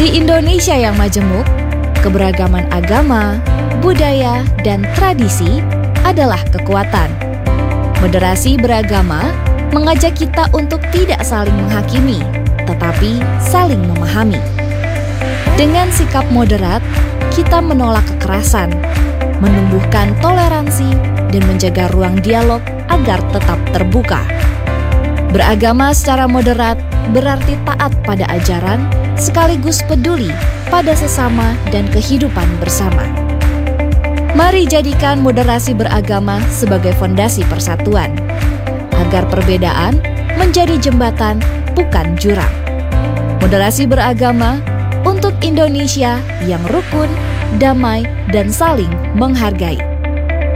Di Indonesia yang majemuk, keberagaman agama, budaya, dan tradisi adalah kekuatan. Moderasi beragama mengajak kita untuk tidak saling menghakimi, tetapi saling memahami. Dengan sikap moderat, kita menolak kekerasan, menumbuhkan toleransi, dan menjaga ruang dialog agar tetap terbuka. Beragama secara moderat berarti taat pada ajaran, sekaligus peduli pada sesama dan kehidupan bersama. Mari jadikan moderasi beragama sebagai fondasi persatuan, agar perbedaan menjadi jembatan, bukan jurang. Moderasi beragama untuk Indonesia yang rukun, damai, dan saling menghargai.